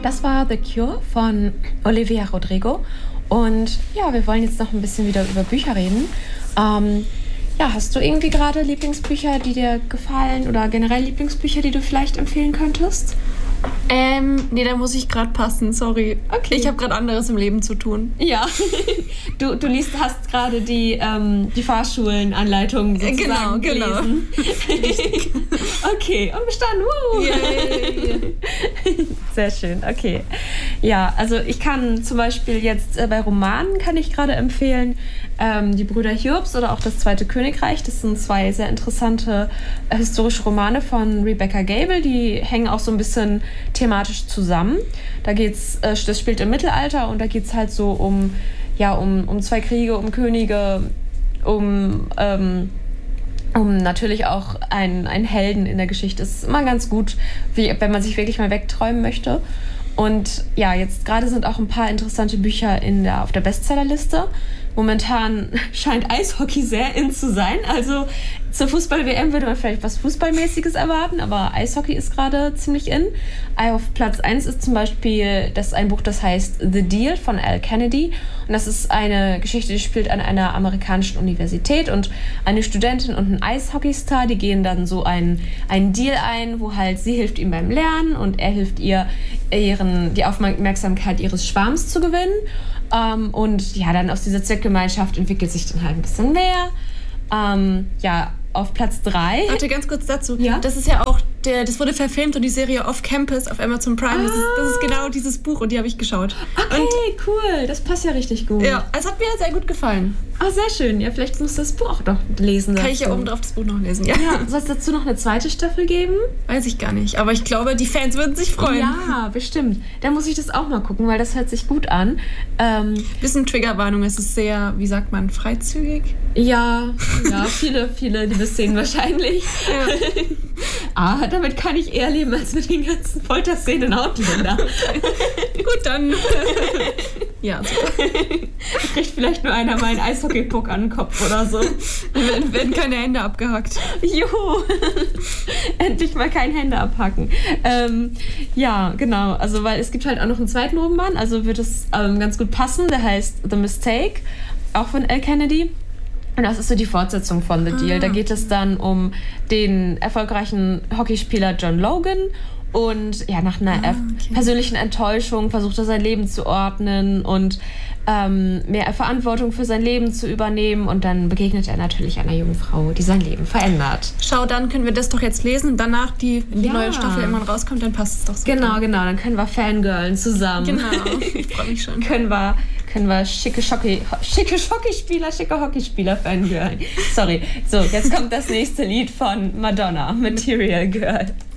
Das war The Cure von Olivia Rodrigo. Und ja, wir wollen jetzt noch ein bisschen wieder über Bücher reden. Ja, hast du irgendwie gerade Lieblingsbücher, die dir gefallen oder generell Lieblingsbücher, die du vielleicht empfehlen könntest? Nee, da muss ich gerade passen, sorry. Okay. Ich habe gerade anderes im Leben zu tun. Ja, du hast gerade die Fahrschulenanleitung sozusagen gelesen. Okay, und bestanden. Yay. Sehr schön, okay. Ja, also ich kann zum Beispiel jetzt bei Romanen kann ich gerade empfehlen, die Brüder Hiobs oder auch das Zweite Königreich. Das sind zwei sehr interessante historische Romane von Rebecca Gable. Die hängen auch so ein bisschen thematisch zusammen. Das spielt im Mittelalter und da geht es halt so um zwei Kriege, um Könige, um natürlich auch einen Helden in der Geschichte. Das ist immer ganz gut, wenn man sich wirklich mal wegträumen möchte. Und ja, jetzt gerade sind auch ein paar interessante Bücher auf der Bestsellerliste. Momentan scheint Eishockey sehr in zu sein. Also zur Fußball-WM würde man vielleicht was Fußballmäßiges erwarten, aber Eishockey ist gerade ziemlich in. Auf Platz 1 ist zum Beispiel ein Buch, das heißt The Deal von Al Kennedy. Und das ist eine Geschichte, die spielt an einer amerikanischen Universität. Und eine Studentin und ein Eishockeystar, die gehen dann so einen Deal ein, wo halt sie hilft ihm beim Lernen und er hilft ihr, die Aufmerksamkeit ihres Schwarms zu gewinnen. Und ja, dann aus dieser Zweckgemeinschaft entwickelt sich dann halt ein bisschen mehr. Auf Platz 3. Warte, ganz kurz dazu. Ja? Das ist ja auch, das wurde verfilmt und die Serie Off Campus auf Amazon Prime. Das ist genau dieses Buch und die habe ich geschaut. Okay, cool. Das passt ja richtig gut. Ja, es hat mir sehr gut gefallen. Ah, sehr schön. Ja, vielleicht musst du das Buch auch noch lesen. Kann ich ja oben drauf das Buch noch lesen. Ja. Soll es dazu noch eine zweite Staffel geben? Weiß ich gar nicht. Aber ich glaube, die Fans würden sich freuen. Ja, bestimmt. Dann muss ich das auch mal gucken, weil das hört sich gut an. Bisschen Triggerwarnung. Es ist sehr, wie sagt man, freizügig? Ja, viele Liebeszenen wahrscheinlich. Ja. Damit kann ich eher leben, als mit den ganzen Folterszenen in Outlander. Gut, dann. Ja, super. Da kriegt vielleicht nur einer mal einen Eishockey-Puck an den Kopf oder so. Dann werden keine Hände abgehackt. Juhu! Endlich mal keine Hände abhacken. Ja, genau. Also, weil es gibt halt auch noch einen zweiten Roman, also wird es ganz gut passen. Der heißt The Mistake, auch von Al Kennedy. Und das ist so die Fortsetzung von The Deal. Da geht es dann um den erfolgreichen Hockeyspieler John Logan. Und ja, nach einer persönlichen Enttäuschung versucht er sein Leben zu ordnen und mehr Verantwortung für sein Leben zu übernehmen. Und dann begegnet er natürlich einer jungen Frau, die sein Leben verändert. Schau, dann können wir das doch jetzt lesen. Und danach, wenn die neue Staffel irgendwann rauskommt, dann passt es doch so. Genau. Dann können wir fangirlen zusammen. Genau, ich freue mich schon. können wir schicke Hockeyspieler fangirlen. Sorry. So, jetzt kommt das nächste Lied von Madonna, Material Girl.